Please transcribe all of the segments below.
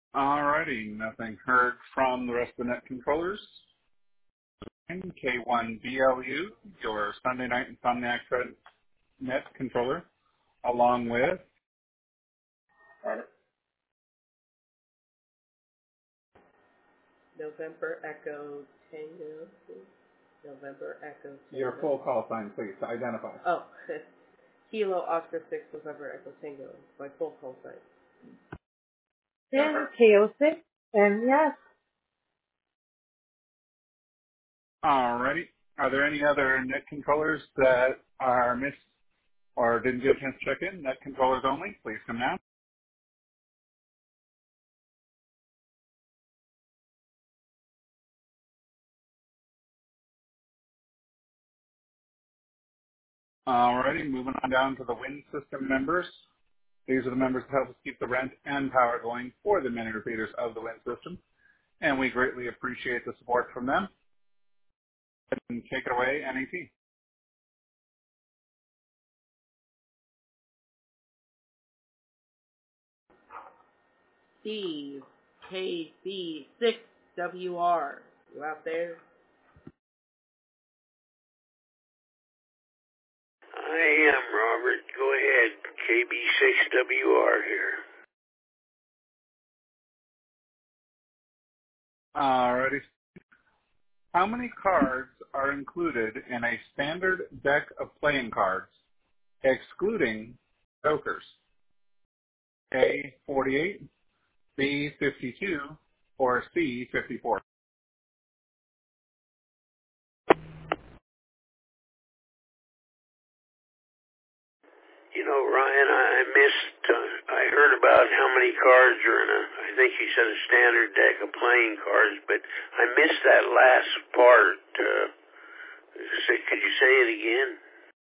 Alrighty, nothing heard from the rest of the net controllers. K1BLU, your Sunday night Insomniac net controller, along with November Echo Tango. November Echo Tango. your full call sign, please, to identify. Oh, Kilo Oscar 6 November Echo Tango. My full call sign. And KO6, and yes. Alrighty, are there any other net controllers that are missed or didn't get a chance to check in? Net controllers only, please come now. Alrighty, moving on down to the Wind System members. These are the members that help us keep the rent and power going for the mini repeaters of the Wind System, and we greatly appreciate the support from them. And take it away, NAT. Steve, KC6WR. You out there? I am, Robert. Go ahead. KB6WR here. Alrighty. How many cards are included in a standard deck of playing cards, excluding jokers? A, 48, B, 52, or C, 54? You know, Ryan, I missed, I heard about how many cards are in I think you said a standard deck of playing cards, but I missed that last part. Could you say it again?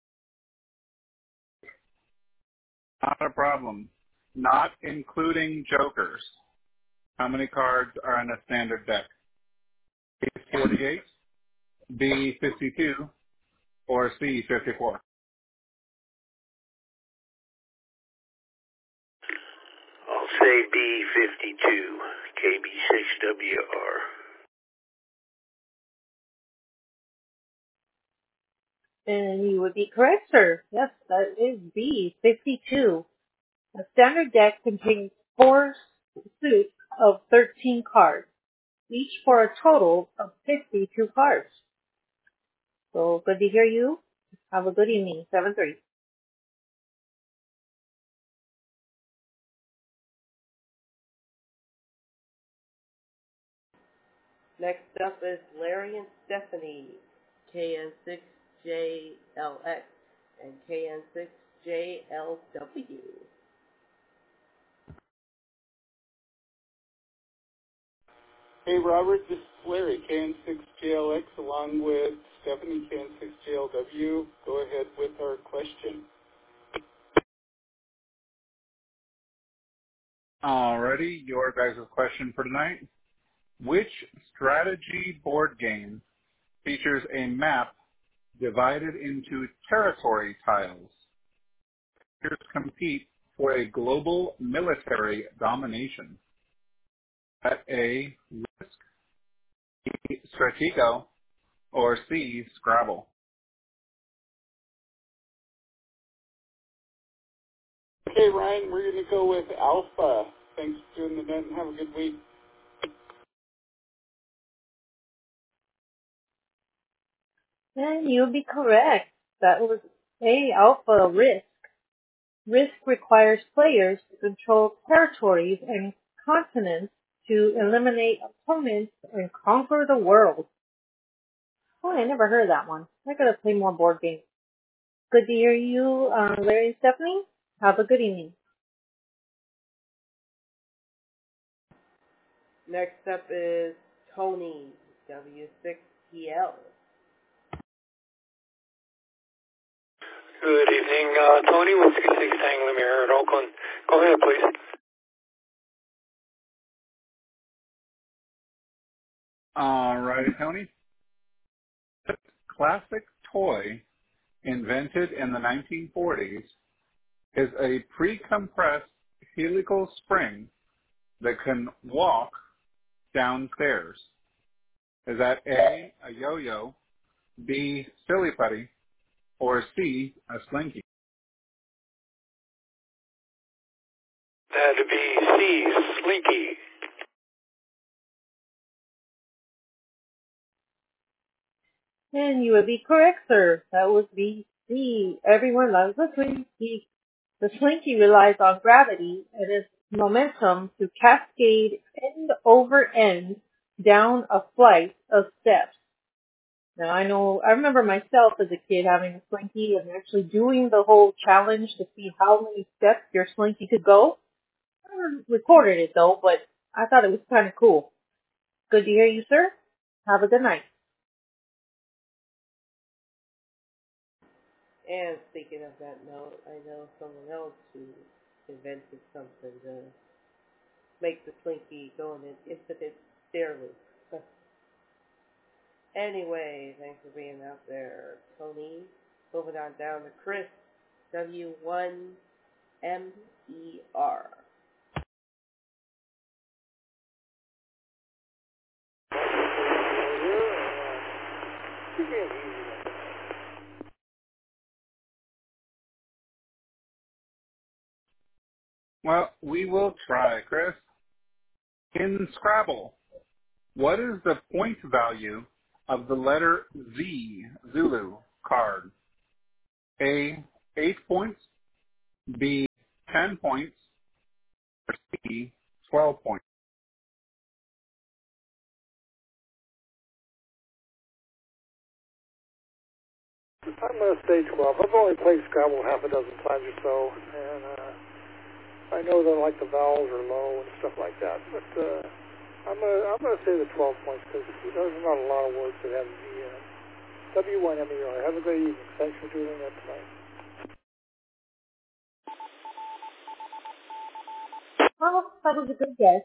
Not a problem. Not including jokers. How many cards are in a standard deck? A, 48, B, 52, or C, 54? I'll say B52, KB6WR. And you would be correct, sir. Yes, that is B52. A standard deck contains 4 suits of 13 cards, each for a total of 52 cards. So good to hear you. Have a good evening. 7:30. Next up is Larry and Stephanie, KN6JLX and KN6JLW. Hey, Robert, this is Larry, KN6JLX, along with Stephanie, KN6JLW. Go ahead with our question. Alrighty, your guys' question for tonight. Which strategy board game features a map divided into territory tiles? Players compete for a global military domination. At A, Risk, B, Stratego, or C, Scrabble? Okay, Ryan, we're going to go with Alpha. Thanks for doing the net and have a good week. And you'll be correct. That was A, Alpha, Risk. Risk requires players to control territories and continents to eliminate opponents and conquer the world. Oh, I never heard of that one. I gotta play more board games. Good to hear you, Larry and Stephanie. Have a good evening. Next up is Tony, W6PL. Good evening, Tony with 66 Tango Mirror in Oakland. Go ahead, please. Alrighty, Tony. This classic toy invented in the 1940s is a pre-compressed helical spring that can walk downstairs? Is that A, a yo-yo, B, silly putty, or C, a slinky? That'd be C, Slinky. And you would be correct, sir. That was B, C. Everyone loves the slinky. The slinky relies on gravity and its momentum to cascade end over end down a flight of steps. Now I remember myself as a kid having a slinky and actually doing the whole challenge to see how many steps your slinky could go. I never recorded it though, but I thought it was kind of cool. Good to hear you, sir. Have a good night. And speaking of that note, I know someone else who invented something to make the Slinky go in an infinite stair loop. Anyway, thanks for being out there, Tony. Moving on down to Chris, W1MER. Well, we will try, Chris. In Scrabble, what is the point value of the letter Z, Zulu, card? A, 8 points, B, 10 points, or C, 12 points? I'm going to say 12. I've only played Scrabble half a dozen times or so, and I know that like the vowels are low and stuff like that. But I'm going to say the 12 points because there's not a lot of words that have the W1MER. Have a great evening. Thanks for doing that tonight. Well, that was a good guess.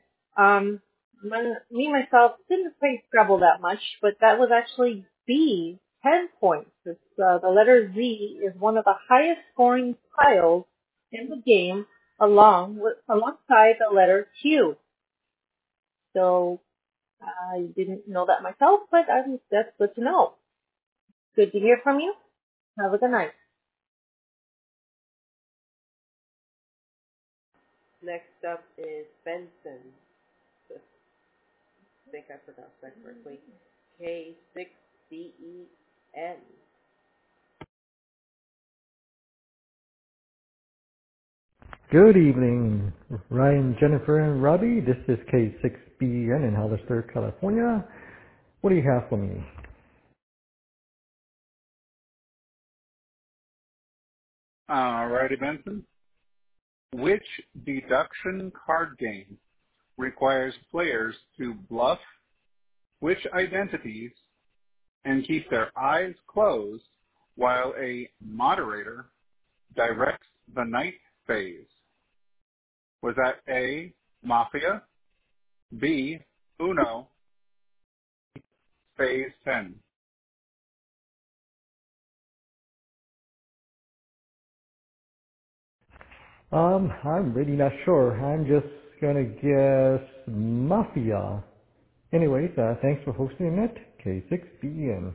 Me myself didn't play Scrabble that much, but that was actually B, 10 points. It's, the letter Z is one of the highest scoring tiles in the game, alongside the letter Q. So I didn't know that myself, but that's good to know. Good to hear from you. Have a good night. Next up is Benson. I think I pronounced that correctly. K6BEN. Good evening, Ryan, Jennifer, and Robbie. This is K6BN in Hollister, California. What do you have for me? Alrighty, Benson. Which deduction card game requires players to bluff which identities and keep their eyes closed while a moderator directs the night phase? Was that A, Mafia, B, Uno, phase 10? I'm really not sure. I'm just gonna guess Mafia. Anyways, thanks for hosting it, K6BN.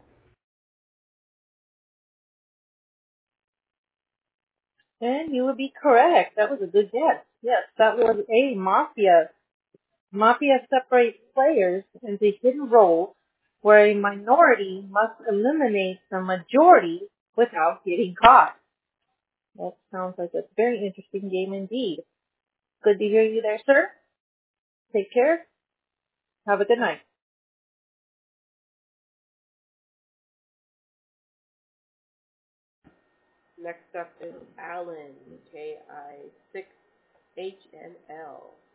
And you would be correct. That was a good guess. Yes, that was a Mafia. Mafia separates players into hidden roles where a minority must eliminate the majority without getting caught. That sounds like a very interesting game indeed. Good to hear you there, sir. Take care. Have a good night. Next up is Alan, KI6HNL.